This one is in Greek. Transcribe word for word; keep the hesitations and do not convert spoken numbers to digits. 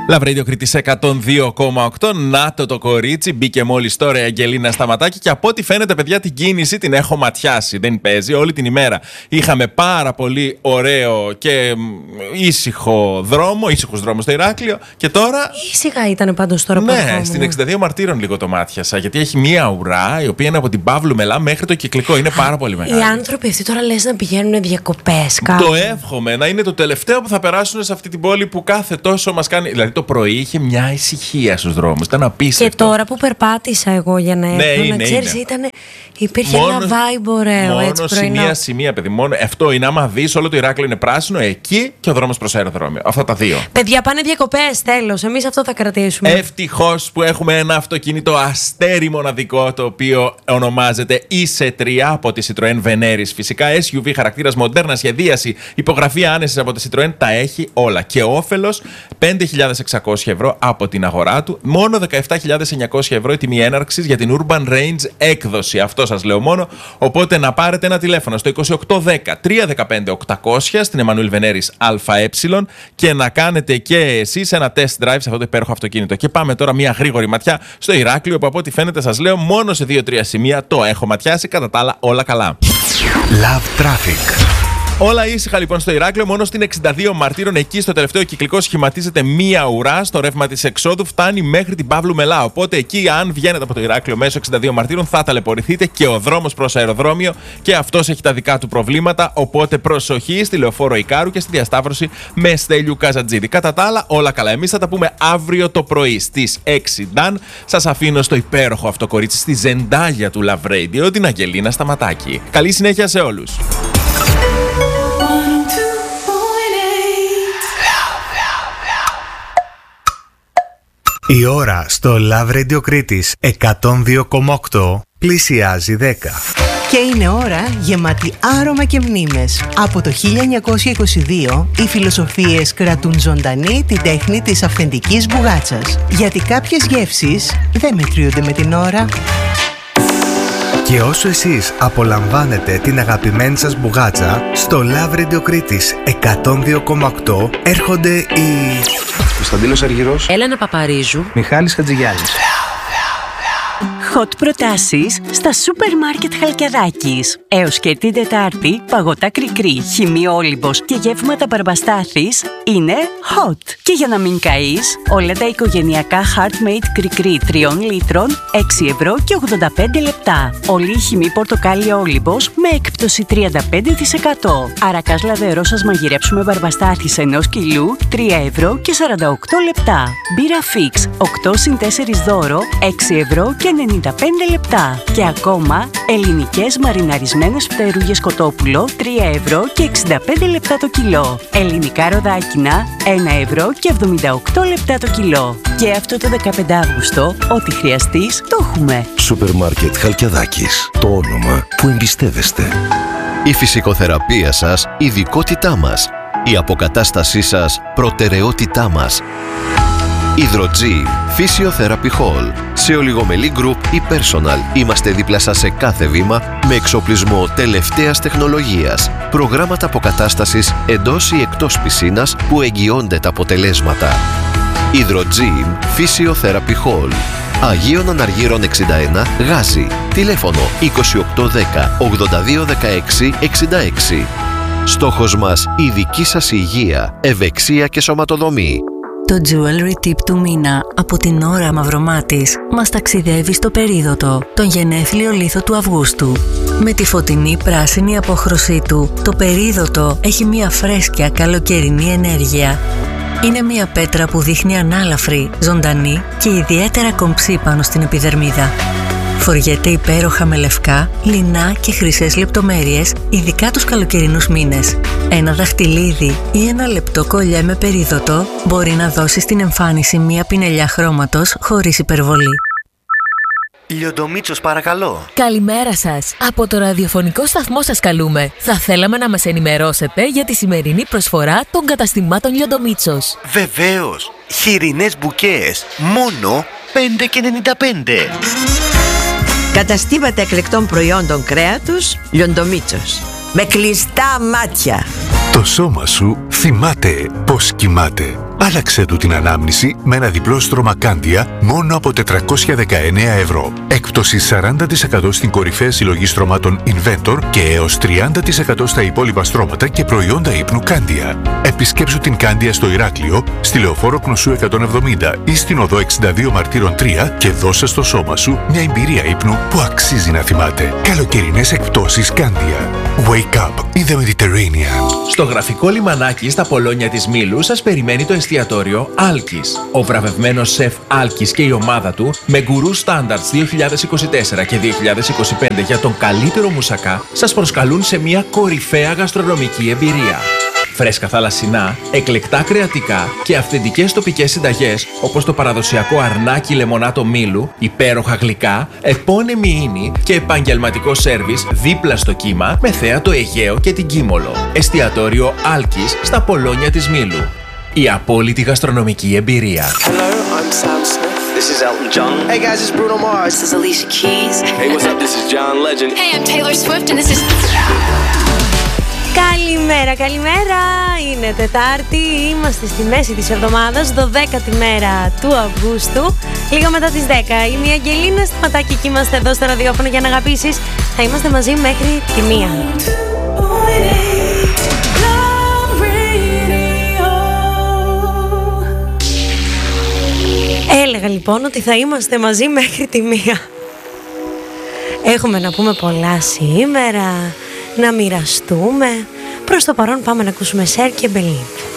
Love Radio Κρήτης εκατόν δύο κόμμα οκτώ. Να το το κορίτσι. Μπήκε μόλις τώρα η Αγγελίνα Σταματάκη και από ό,τι φαίνεται, παιδιά, την κίνηση την έχω ματιάσει. Δεν παίζει. Όλη την ημέρα είχαμε πάρα πολύ ωραίο και ήσυχο δρόμο, ήσυχους δρόμους στο Ηράκλειο. Και τώρα. Ήσυχα ήταν πάντως τώρα που Ναι, στην εξήντα δύο Μαρτύρων λίγο το μάτιασα. Γιατί έχει μία ουρά η οποία είναι από την Παύλου Μελά μέχρι το Κυκλικό. Είναι πάρα πολύ μεγάλη. Οι άνθρωποι αυτοί τώρα λες να πηγαίνουν διακοπές κάπου. Το εύχομαι να είναι το τελευταίο που θα περάσουν σε αυτή την πόλη που κάθε τόσο μας κάνει. Δηλαδή το πρωί είχε μια ησυχία στους δρόμους. Ήταν απίστευτο. Και τώρα που περπάτησα εγώ για να έρθω, ναι, να είναι, ξέρεις, είναι. Ήταν, υπήρχε μόνο, ένα vibe ωραίο. Μόνο έτσι, σημεία, σημεία, παιδί. Μόνο, αυτό είναι, άμα δεις, όλο το Ηράκλειο είναι πράσινο, εκεί και ο δρόμος προς αεροδρόμιο. Αυτά τα δύο. Παιδιά, πάνε διακοπές, τέλος. Εμείς αυτό θα κρατήσουμε. Ευτυχώς που έχουμε ένα αυτοκίνητο αστέρι μοναδικό, το οποίο ονομάζεται ι σι τρία από τη Citroën Veneris. Φυσικά, ες γιου βι χαρακτήρας, μοντέρνα σχεδίαση, υπογραφή άνεσης από τη Citroën, τα έχει όλα. Και όφελος πέντε χιλιάδες εξακόσια ευρώ από την αγορά του. Μόνο δεκαεπτά χιλιάδες εννιακόσια ευρώ η τιμή έναρξης για την Urban Range έκδοση. Αυτό σας λέω μόνο. Οπότε να πάρετε ένα τηλέφωνο στο είκοσι οκτώ δέκα τριακόσια δεκαπέντε οκτακόσια στην Εμμανουήλ Βενέρης ΑΕ και να κάνετε και εσείς ένα test drive σε αυτό το υπέροχο αυτοκίνητο. Και πάμε τώρα μια γρήγορη ματιά στο Ηράκλειο που από ό,τι φαίνεται, σας λέω, μόνο σε δύο τρία σημεία το έχω ματιάσει. Κατά τα άλλα, όλα καλά. Love Traffic. Όλα ήσυχα λοιπόν στο Ηράκλειο. Μόνο στην εξήντα δύο Μαρτύρων, εκεί στο τελευταίο Κυκλικό, σχηματίζεται μία ουρά. Στο ρεύμα της εξόδου φτάνει μέχρι την Παύλου Μελά. Οπότε εκεί, αν βγαίνετε από το Ηράκλειο μέσω εξήντα δύο Μαρτύρων, θα ταλαιπωρηθείτε και ο δρόμος προς αεροδρόμιο. Και αυτός έχει τα δικά του προβλήματα. Οπότε προσοχή στη Λεωφόρο Ικάρου και στη διασταύρωση με Στέλιου Καζατζίδη. Κατά τα άλλα, όλα καλά. Εμείς θα τα πούμε αύριο το πρωί στις έξι. Νταν, σας αφήνω στο υπέροχο αυτό κορίτσι, στη ζεντάγια του Love Radio, την Αγγελίνα Σταματάκη. Καλή συνέχεια σε όλους. Η ώρα στο Love Radio Κρήτης εκατόν δύο κόμμα οκτώ πλησιάζει δέκα. Και είναι ώρα γεμάτη άρωμα και μνήμες. Από το χίλια εννιακόσια είκοσι δύο οι φιλοσοφίες κρατούν ζωντανή την τέχνη της αυθεντικής μπουγάτσας. Γιατί κάποιες γεύσεις δεν μετριούνται με την ώρα. Και όσο εσείς απολαμβάνετε την αγαπημένη σας μπουγάτσα, στο Love Radio Κρήτης εκατόν δύο κόμμα οκτώ έρχονται οι... Κωνσταντίνος Αργυρός, Έλενα Παπαρίζου, Μιχάλης Χατζηγιάννης. Hot προτάσεις στα σούπερ μάρκετ Χαλκιαδάκης. Έως και την Τετάρτη, παγωτά κρικρί, χυμή Όλυμπος και γεύματα Μπαρμπαστάθης είναι hot. Και για να μην καείς, όλα τα οικογενειακά Heartmade κρικρί τριών λίτρων, έξι ευρώ και ογδόντα πέντε λεπτά. Όλη η χυμή πορτοκάλι Όλυμπος με έκπτωση τριάντα πέντε τοις εκατό. Αρακάς λαδερό σας μαγειρέψουμε Μπαρμπαστάθης ενός κιλού, τρία ευρώ και σαράντα οκτώ λεπτά. Μπύρα Fix, οκτώ συν τέσσερα δώρο, έξι ευρώ και ενενήντα πέντε λεπτά. Και ακόμα, ελληνικές μαριναρισμένες φτερούγες κοτόπουλο, τρία ευρώ και εξήντα πέντε λεπτά το κιλό. Ελληνικά ροδάκινα, ένα ευρώ και εβδομήντα οκτώ λεπτά το κιλό. Και αυτό το δεκαπέντε Αύγουστο, ό,τι χρειαστείς, το έχουμε. Σούπερ μάρκετ Χαλκιαδάκης. Το όνομα που εμπιστεύεστε. Η φυσικοθεραπεία σας, ειδικότητά μας. Η αποκατάστασή σας, προτεραιότητά μας. Hydrogym Physiotherapy Hall. Σε Ολιγομελή Group ή Personal είμαστε δίπλα σας σε κάθε βήμα με εξοπλισμό τελευταίας τεχνολογίας. Προγράμματα αποκατάστασης εντός ή εκτός πισίνας που εγγυώνται τα αποτελέσματα. Hydrogym Physiotherapy Hall. Αγίων Αναργύρων εξήντα ένα, Γάζι. Τηλέφωνο είκοσι οκτώ δέκα ογδόντα δύο δεκαέξι εξήντα έξι. Στόχος μας η δική σας υγεία, ευεξία και σωματοδομή. Το jewelry tip του μήνα από την Ώρα Μαυρομάτης μας ταξιδεύει στο περίδωτο, τον γενέθλιο λίθο του Αυγούστου. Με τη φωτεινή πράσινη απόχρωσή του, το περίδωτο έχει μια φρέσκια καλοκαιρινή ενέργεια. Είναι μια πέτρα που δείχνει ανάλαφρη, ζωντανή και ιδιαίτερα κομψή πάνω στην επιδερμίδα. Φοριέται υπέροχα με λευκά, λινά και χρυσές λεπτομέρειες, ειδικά τους καλοκαιρινούς μήνες. Ένα δαχτυλίδι ή ένα λεπτό κολλιέ με περίδωτο μπορεί να δώσει στην εμφάνιση μια πινελιά χρώματος χωρίς υπερβολή. Λιοντομίτσος, παρακαλώ. Καλημέρα σας. Από το ραδιοφωνικό σταθμό σας καλούμε. Θα θέλαμε να μας ενημερώσετε για τη σημερινή προσφορά των καταστημάτων Λιοντομίτσος. Βεβαίως. Χοιρινές μπουκές. Μόνο πέντε και ενενήντα πέντε. Καταστήματα εκλεκτών προϊόντων κρέατος Λιοντομίτσος. Με κλειστά μάτια. Το σώμα σου θυμάται πώς κοιμάται. Άλλαξε του την ανάμνηση με ένα διπλό στρώμα Κάντια μόνο από τετρακόσια δεκαεννέα ευρώ. Έκπτωση σαράντα τοις εκατό στην κορυφαία συλλογή στρωμάτων Inventor και έως τριάντα τοις εκατό στα υπόλοιπα στρώματα και προϊόντα ύπνου Κάντια. Επισκέψου την Κάντια στο Ηράκλειο, στη Λεωφόρο Κνωσού εκατόν εβδομήντα ή στην οδό εξήντα δύο Μαρτύρων τρία και δώσε στο σώμα σου μια εμπειρία ύπνου που αξίζει να θυμάται. Καλοκαιρινές εκπτώσεις Κάντια. Wake up in the Mediterranean. Στο γραφικό λιμανάκι στα Πολόνια της Μήλου σας περιμένει το εστιατόριο Άλκης. Ο βραβευμένος σεφ Άλκης και η ομάδα του με γκουρού Standards δύο χιλιάδες είκοσι τέσσερα και δύο χιλιάδες είκοσι πέντε για τον καλύτερο μουσακά σας προσκαλούν σε μια κορυφαία γαστρονομική εμπειρία. Φρέσκα θαλασσινά, εκλεκτά κρεατικά και αυθεντικές τοπικές συνταγές όπως το παραδοσιακό αρνάκι λεμονάτο Μήλου, υπέροχα γλυκά, επώνυμη ίνη και επαγγελματικό σέρβις δίπλα στο κύμα με θέα το Αιγαίο και την Κίμολο. Εστιατόριο Άλκης στα Πολόνια της Μήλου. Η απόλυτη γαστρονομική εμπειρία. Hello, I'm Sam Smith. This is Elton John. Hey guys, it's Bruno Mars. This is Alicia Keys. Hey, what's up? This is John Legend. Hey, I'm Taylor Swift and this is... Καλημέρα, καλημέρα! Είναι Τετάρτη, είμαστε στη μέση της εβδομάδας, δωδέκατη μέρα του Αυγούστου, λίγο μετά τις δέκα. Είμαι η Αγγελίνα Σταματάκη και είμαστε εδώ στο ραδιόφωνο για να αγαπήσεις. Θα είμαστε μαζί μέχρι τη μία. Έλεγα λοιπόν ότι θα είμαστε μαζί μέχρι τη μία. Έχουμε να πούμε πολλά σήμερα, να μοιραστούμε. Προς το παρόν πάμε να ακούσουμε Σέρ και Μπελίν.